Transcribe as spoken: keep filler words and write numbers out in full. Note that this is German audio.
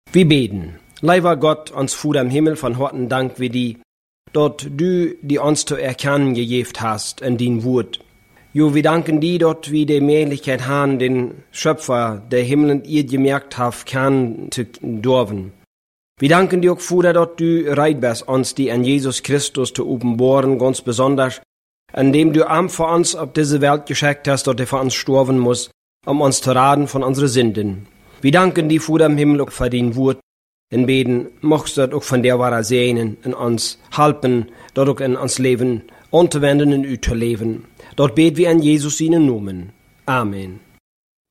Wir beten. Lieber Gott, uns Vater im Himmel, von Horten Dank wie die, dort du die uns zu erkennen gegeben hast in dein Wort. Jo, wir danken dir, dort wir die Möglichkeit haben, den Schöpfer der Himmel und ihr gemerkt habt, kennen zu dürfen. Wir danken dir auch, Vater, dort du reit bist, uns die an Jesus Christus zu offenbaren, ganz besonders, indem du am für uns auf diese Welt geschickt hast, dort er für uns sterben muss, um uns zu raten von unseren Sünden. Wir danken dir, Vater im Himmel, auch für dein Wort. In beten, mochtest du auch von der Wahre sehen, in uns helfen, dort auch in uns Leben, anzuwenden und zu leben. Dort beten wir an Jesus seinen Namen. Amen.